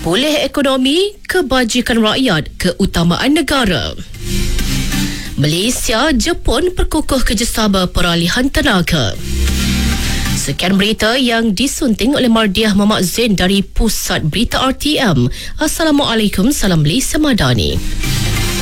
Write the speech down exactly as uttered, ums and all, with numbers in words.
Pulih ekonomi, kebajikan rakyat, keutamaan negara. Malaysia, Jepun perkukuh kerjasama peralihan tenaga. Sekian berita yang disunting oleh Mardiah Muhammad Zain dari Pusat Berita R T M. Assalamualaikum, salam Malaysia Madani.